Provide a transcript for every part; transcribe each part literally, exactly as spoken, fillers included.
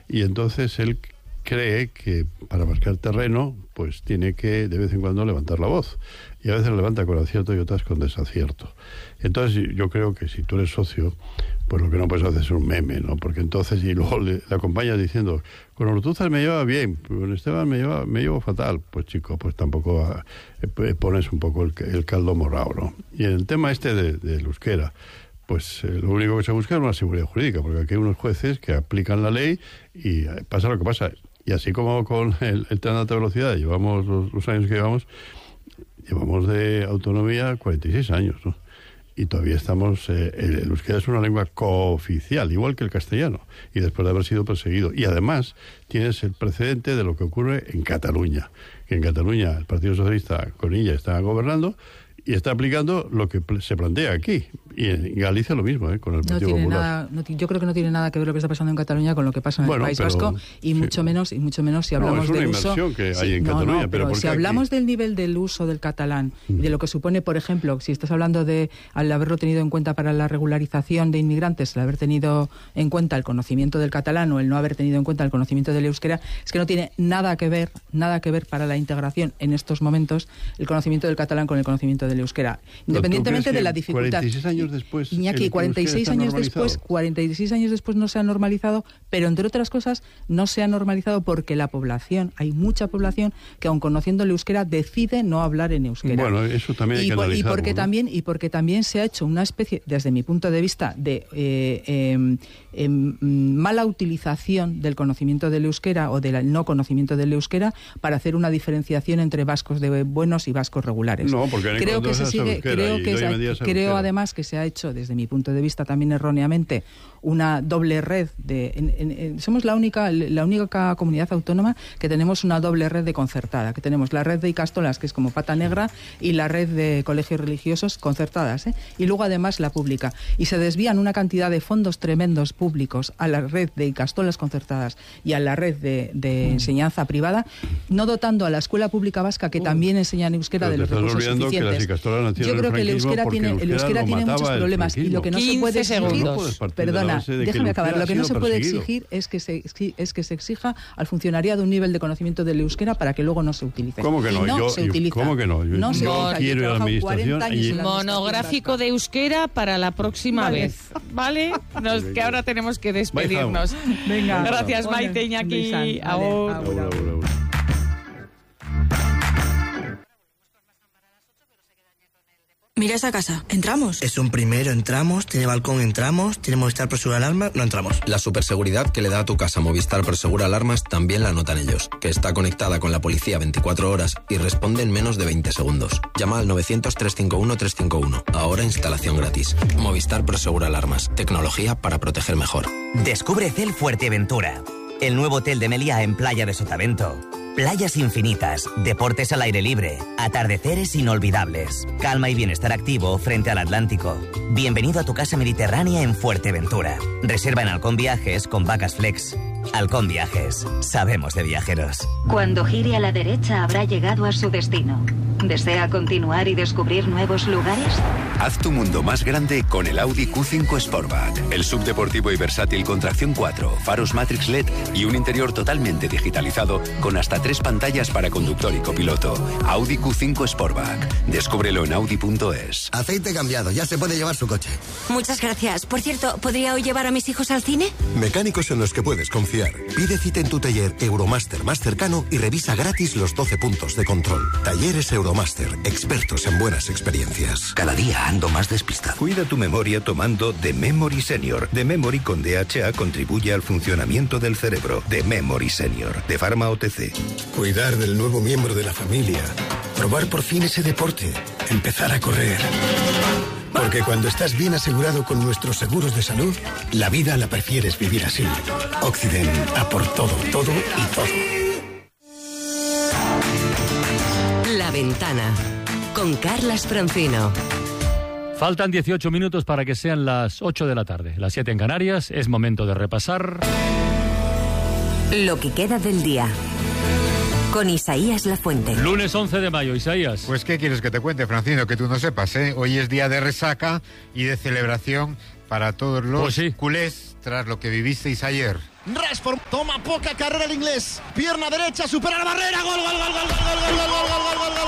Y entonces él cree que para marcar terreno, pues tiene que de vez en cuando levantar la voz. Y a veces la levanta con acierto y otras con desacierto. Entonces yo creo que si tú eres socio, pues lo que no puedes hacer es un meme, ¿no? Porque entonces, y luego le, le acompañas diciendo, con Ortuzar me lleva bien, con Esteban me lleva, me llevo fatal. Pues chico, pues tampoco eh, pones un poco el, el caldo morao, ¿no? Y en el tema este de, de euskera, pues eh, lo único que se busca es una seguridad jurídica, porque aquí hay unos jueces que aplican la ley y eh, pasa lo que pasa. Y así como con el, el tren de alta velocidad, llevamos los, los años que llevamos, llevamos de autonomía cuarenta y seis años, ¿no? Y todavía estamos, eh, el, el euskera es una lengua cooficial, igual que el castellano, y después de haber sido perseguido. Y además tienes el precedente de lo que ocurre en Cataluña, que en Cataluña el Partido Socialista con ella está gobernando y está aplicando lo que se plantea aquí. Y en Galicia lo mismo, ¿eh? Con el Partido no tiene Popular. Nada, no, yo creo que no tiene nada que ver lo que está pasando en Cataluña con lo que pasa en bueno, el País pero, Vasco, y sí. mucho menos y mucho menos si hablamos no, del uso. uso... Es una inmersión que sí, hay en no, Cataluña, no, pero, pero si hablamos aquí? del nivel del uso del catalán mm. y de lo que supone, por ejemplo, si estás hablando de al haberlo tenido en cuenta para la regularización de inmigrantes, el haber tenido en cuenta el conocimiento del catalán o el no haber tenido en cuenta el conocimiento del euskera, es que no tiene nada que ver, nada que ver para la integración en estos momentos el conocimiento del catalán con el conocimiento del euskera. Independientemente de la dificultad. cuarenta y seis años después... Iñaki, cuarenta y seis años después, cuarenta y seis años después no se ha normalizado, pero entre otras cosas no se ha normalizado porque la población, hay mucha población que aun conociendo el euskera decide no hablar en euskera. Bueno, eso también hay y que por, analizarlo, y porque ¿no? también y porque también se ha hecho una especie, desde mi punto de vista, de eh, eh, eh, mala utilización del conocimiento del euskera o del no conocimiento del euskera para hacer una diferenciación entre vascos de buenos y vascos regulares. No, porque creo que se sigue, creo que se, creo además que se ha hecho desde mi punto de vista también erróneamente una doble red de en, en, en, somos la única la única comunidad autónoma que tenemos una doble red de concertada, que tenemos la red de ikastolas, que es como pata negra, y la red de colegios religiosos concertadas, ¿eh? Y luego además la pública, y se desvían una cantidad de fondos tremendos públicos a la red de ikastolas concertadas y a la red de, de enseñanza privada, no dotando a la escuela pública vasca, que también enseña en euskera, de los recursos suficientes. Yo creo que el euskera tiene el euskera tiene muchos problemas, y lo que no se puede exigir, perdona, déjame acabar, lo que no se puede exigir es que se es que se exija al funcionariado un nivel de conocimiento del euskera para que luego no se utilice. ¿Cómo que no? Y no yo, se utiliza. ¿Cómo que no? Yo, no se yo utiliza. quiero ir a la administración y... Monográfico de euskera para la próxima vale. vez, ¿vale? Nos, que ahora tenemos que despedirnos. Venga. Gracias, Maite, Iñaki. Agur. Mira esa casa. ¿Entramos? Es un primero, entramos, tiene balcón, entramos, tiene Movistar Prosegura Alarmas, no entramos. La superseguridad que le da a tu casa Movistar Prosegura Alarmas también la notan ellos, que está conectada con la policía veinticuatro horas y responde en menos de veinte segundos. Llama al novecientos, trescientos cincuenta y uno, trescientos cincuenta y uno. Ahora instalación gratis. Movistar Prosegura Alarmas. Tecnología para proteger mejor. Descubre Cel Fuerteventura, el nuevo hotel de Meliá en Playa de Sotavento. Playas infinitas, deportes al aire libre, atardeceres inolvidables, calma y bienestar activo frente al Atlántico. Bienvenido a tu casa mediterránea en Fuerteventura. Reserva en Halcón Viajes con Vacas Flex. Halcón Viajes. Sabemos de viajeros. Cuando gire a la derecha habrá llegado a su destino. ¿Desea continuar y descubrir nuevos lugares? Haz tu mundo más grande con el Audi Q cinco Sportback. El subdeportivo y versátil con tracción cuatro, faros Matrix L E D y un interior totalmente digitalizado con hasta tres pantallas para conductor y copiloto. Audi Q cinco Sportback. Descúbrelo en audi punto es. Aceite cambiado, ya se puede llevar su coche. Muchas gracias. Por cierto, ¿podría hoy llevar a mis hijos al cine? Mecánicos en los que puedes confiar. Pide cita en tu taller Euromaster más cercano y revisa gratis los doce puntos de control. Talleres Euromaster, expertos en buenas experiencias. Cada día ando más despistado. Cuida tu memoria tomando The Memory Senior. The Memory con D H A contribuye al funcionamiento del cerebro. The Memory Senior, de Pharma O T C. Cuidar del nuevo miembro de la familia. Probar por fin ese deporte. Empezar a correr. Porque cuando estás bien asegurado con nuestros seguros de salud, la vida la prefieres vivir así. Occident, a por todo, todo y todo. La Ventana, con Carlas Francino. Faltan dieciocho minutos para que sean las ocho de la tarde, las siete en Canarias. Es momento de repasar lo que queda del día, con Isaías Lafuente. Lunes once de mayo, Isaías. Pues, ¿qué quieres que te cuente, Francino? Que tú no sepas, ¿eh? Hoy es día de resaca y de celebración para todos los pues sí. culés tras lo que vivisteis ayer. Rashford toma poca carrera el inglés. Pierna derecha, supera la barrera. Gol, gol, gol, gol, gol, gol, gol, gol, gol, gol, gol,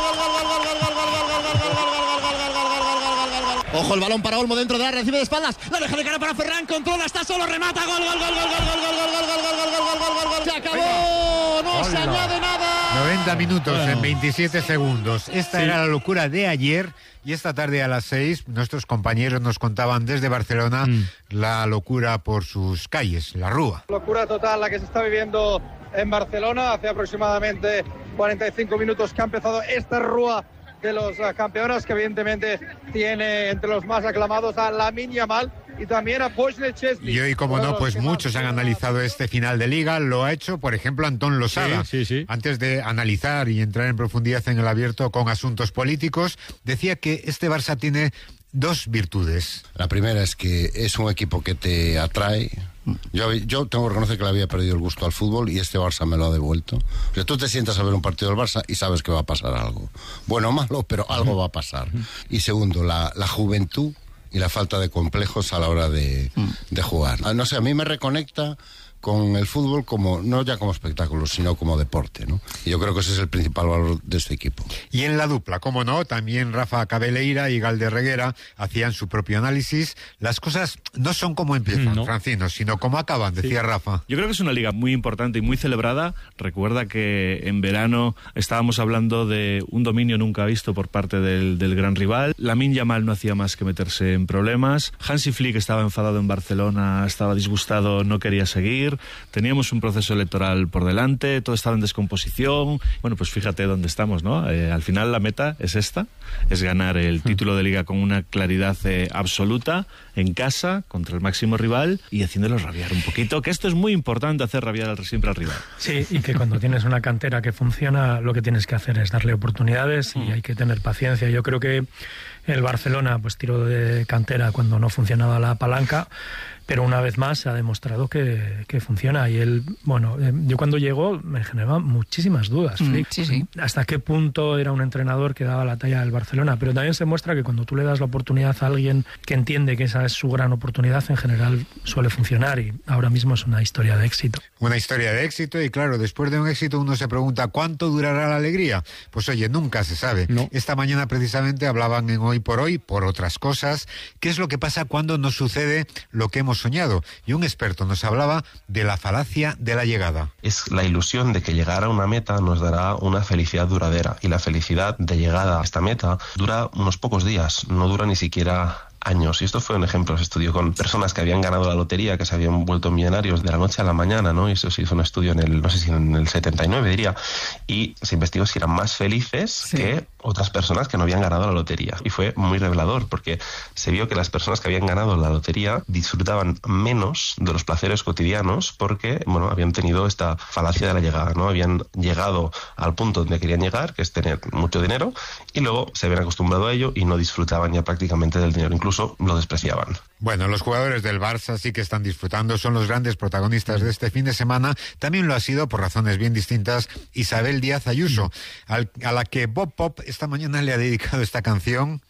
ojo el balón para Olmo dentro de la recibe de espaldas. La deja de cara para Ferran, controla, está solo, remata. Gol, gol, gol, gol, gol, gol, gol, gol, gol, gol, gol, gol, gol, gol, gol. Se acabó. No se añade nada. noventa minutos en veintisiete segundos. Esta era la locura de ayer. Y esta tarde a las seis, nuestros compañeros nos contaban desde Barcelona mm. la locura por sus calles, la Rúa. Locura total la que se está viviendo en Barcelona. Hace aproximadamente cuarenta y cinco minutos que ha empezado esta Rúa de los campeones, que evidentemente tiene entre los más aclamados a Lamine Yamal y también a Božidar Szczesny. Y hoy, como no, pues muchos han analizado este final de Liga. Lo ha hecho, por ejemplo, Antón Losada. Sí, sí, sí. Antes de analizar y entrar en profundidad en el abierto con asuntos políticos, decía que este Barça tiene dos virtudes. La primera es que es un equipo que te atrae. Yo, yo tengo que reconocer que le había perdido el gusto al fútbol y este Barça me lo ha devuelto. O sea, tú te sientas a ver un partido del Barça y sabes que va a pasar algo. Bueno o malo, pero algo va a pasar. Y segundo, la, la juventud y la falta de complejos a la hora de, de jugar. No sé, a mí me reconecta con el fútbol como no ya como espectáculo, sino como deporte, ¿no? Y yo creo que ese es el principal valor de este equipo. Y en la dupla, como no, también Rafa Cabeleira y Galder Reguera hacían su propio análisis. Las cosas no son como empiezan, no. Francino, sino como acaban, decía sí. Rafa. Yo creo que es una liga muy importante y muy celebrada. Recuerda que en verano estábamos hablando de un dominio nunca visto por parte del, del gran rival. Lamine Yamal no hacía más que meterse en problemas. Hansi Flick estaba enfadado en Barcelona, estaba disgustado, no quería seguir. Teníamos un proceso electoral por delante, todo estaba en descomposición. Bueno, pues fíjate dónde estamos, ¿no? Eh, al final la meta es esta, es ganar el título de Liga con una claridad eh, absoluta, en casa, contra el máximo rival y haciéndolos rabiar un poquito, que esto es muy importante, hacer rabiar al, siempre al rival. Sí, y que cuando tienes una cantera que funciona, lo que tienes que hacer es darle oportunidades y mm. hay que tener paciencia. Yo creo que el Barcelona pues tiró de cantera cuando no funcionaba la palanca, pero una vez más se ha demostrado que, que funciona. Y él, bueno, eh, yo cuando llegó me generaba muchísimas dudas. Mm, sí, sí. Hasta qué punto era un entrenador que daba la talla del Barcelona. Pero también se muestra que cuando tú le das la oportunidad a alguien que entiende que esa es su gran oportunidad, en general suele funcionar. Y ahora mismo es una historia de éxito. Una historia de éxito y claro, después de un éxito uno se pregunta ¿cuánto durará la alegría? Pues oye, nunca se sabe. No. Esta mañana precisamente hablaban en Hoy por Hoy, por otras cosas, qué es lo que pasa cuando nos sucede lo que hemos soñado. Y un experto nos hablaba de la falacia de la llegada. Es la ilusión de que llegar a una meta nos dará una felicidad duradera. Y la felicidad de llegada a esta meta dura unos pocos días, no dura ni siquiera años. Y esto fue un ejemplo, se estudió con personas que habían ganado la lotería, que se habían vuelto millonarios de la noche a la mañana, ¿no? Y eso se hizo un estudio en el, no sé si en el setenta y nueve diría, y se investigó si eran más felices sí. que otras personas que no habían ganado la lotería. Y fue muy revelador, porque se vio que las personas que habían ganado la lotería disfrutaban menos de los placeres cotidianos porque, bueno, habían tenido esta falacia de la llegada, ¿no? Habían llegado al punto donde querían llegar, que es tener mucho dinero, y luego se habían acostumbrado a ello y no disfrutaban ya prácticamente del dinero. Incluso lo despreciaban. Bueno, los jugadores del Barça sí que están disfrutando, son los grandes protagonistas de este fin de semana. También lo ha sido, por razones bien distintas, Isabel Díaz Ayuso, al, a la que Bob Pop esta mañana le ha dedicado esta canción.